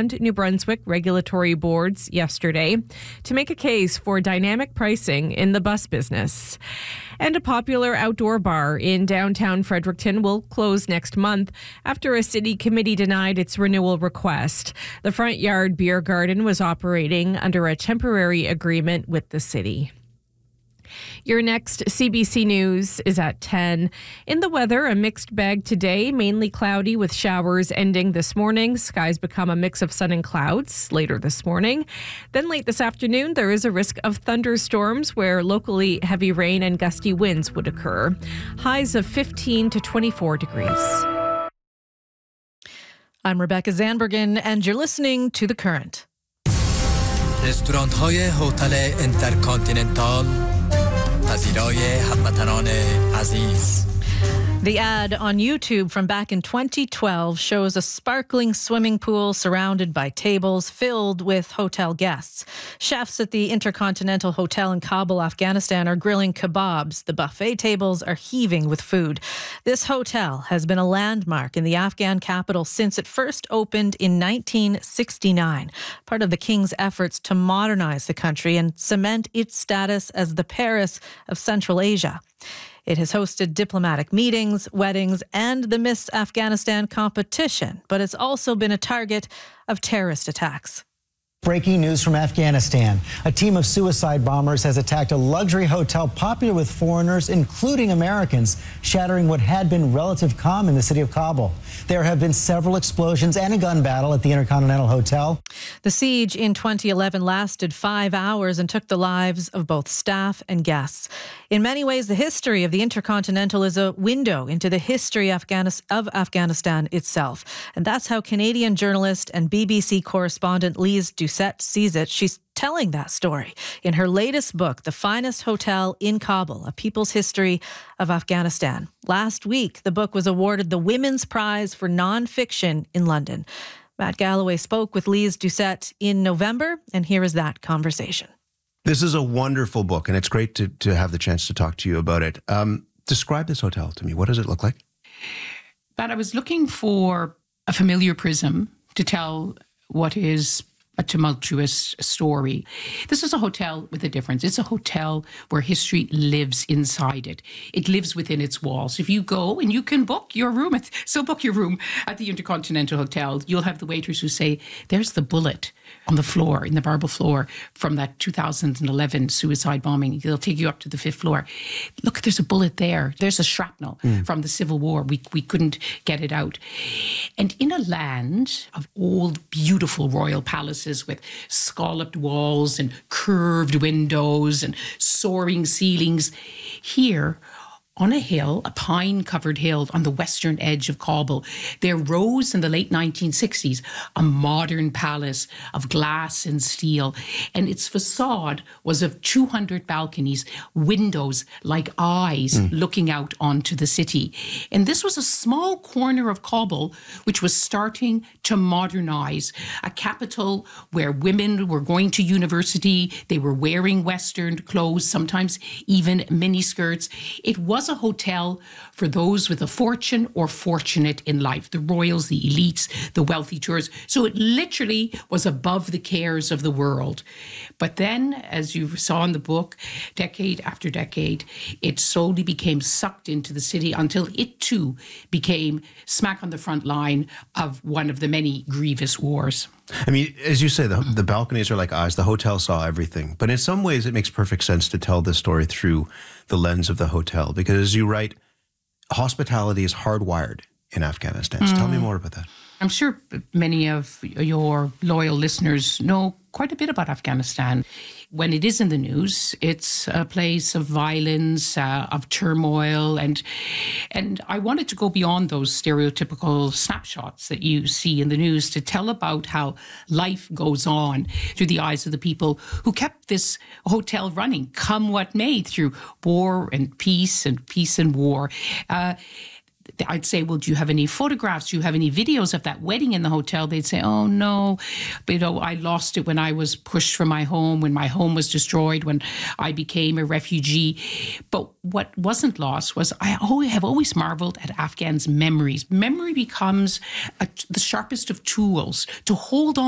and New Brunswick regulatory boards yesterday to make a case for dynamic pricing in the bus business. And a popular outdoor bar in downtown Fredericton will close next month after a city committee denied its renewal request. The Front Yard Beer Garden was operating under a temporary agreement with the city. Your next CBC News is at 10. In the weather, a mixed bag today, mainly cloudy with showers ending this morning. Skies become a mix of sun and clouds later this morning. Then late this afternoon, there is a risk of thunderstorms where locally heavy rain and gusty winds would occur. Highs of 15 to 24 degrees. I'm Rebecca Zandbergen, and you're listening to The Current. رستوران‌های هتل اینترکانتیننتال پذیرای هموطنان عزیز. The ad on YouTube from back in 2012 shows a sparkling swimming pool surrounded by tables filled with hotel guests. Chefs at the Intercontinental Hotel in Kabul, Afghanistan, are grilling kebabs. The buffet tables are heaving with food. This hotel has been a landmark in the Afghan capital since it first opened in 1969, part of the king's efforts to modernize the country and cement its status as the Paris of Central Asia. It has hosted diplomatic meetings, weddings, and the Miss Afghanistan competition, but it's also been a target of terrorist attacks. Breaking news from Afghanistan. A team of suicide bombers has attacked a luxury hotel popular with foreigners, including Americans, shattering what had been relative calm in the city of Kabul. There have been several explosions and a gun battle at the Intercontinental Hotel. The siege in 2011 lasted 5 hours and took the lives of both staff and guests. In many ways, the history of the Intercontinental is a window into the history of Afghanistan itself. And that's how Canadian journalist and BBC correspondent Lise Doucette sees it. She's telling that story in her latest book, The Finest Hotel in Kabul, A People's History of Afghanistan. Last week, the book was awarded the Women's Prize for Nonfiction in London. Matt Galloway spoke with Lise Doucette in November, and here is that conversation. This is a wonderful book, and it's great to have the chance to talk to you about it. Describe this hotel to me. What does it look like? But I was looking for a familiar prism to tell what is a tumultuous story. This is a hotel with a difference. It's a hotel where history lives inside it. It lives within its walls. If you go and you can book your room, book your room at the Intercontinental Hotel, you'll have the waiters who say, there's the bullet on the floor, in the marble floor from that 2011 suicide bombing. They'll take you up to the 5th floor. Look, there's a bullet there. There's a shrapnel from the Civil War. We couldn't get it out. And in a land of old, beautiful royal palaces with scalloped walls and curved windows and soaring ceilings, here on a hill, a pine-covered hill on the western edge of Kabul, there rose in the late 1960s a modern palace of glass and steel, and its facade was of 200 balconies, windows like eyes looking out onto the city. And this was a small corner of Kabul which was starting to modernize, a capital where women were going to university, they were wearing Western clothes, sometimes even miniskirts. It was a hotel for those with a fortune or fortunate in life, the royals, the elites, the wealthy tourists. So it literally was above the cares of the world. But then, as you saw in the book, decade after decade, it slowly became sucked into the city until it too became smack on the front line of one of the many grievous wars. I mean, as you say, the balconies are like eyes. The hotel saw everything. But in some ways, it makes perfect sense to tell this story through the lens of the hotel. Because as you write, hospitality is hardwired in Afghanistan. So tell me more about that. I'm sure many of your loyal listeners know quite a bit about Afghanistan. When it is in the news, it's a place of violence, of turmoil, and I wanted to go beyond those stereotypical snapshots that you see in the news to tell about how life goes on through the eyes of the people who kept this hotel running, come what may, through war and peace and war. I'd say, well, do you have any photographs? Do you have any videos of that wedding in the hotel? They'd say, oh, no, but, I lost it when I was pushed from my home, when my home was destroyed, when I became a refugee. But what wasn't lost was I have always marveled at Afghans' memories. Memory becomes the sharpest of tools to hold on